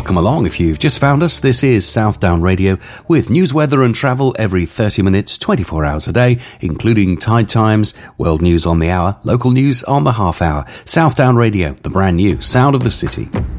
welcome along. If you've just found us, this is Southdown Radio with news, weather and travel every 30 minutes, 24 hours a day, including tide times, world news on the hour, local news on the half hour. Southdown Radio, the brand new sound of the city.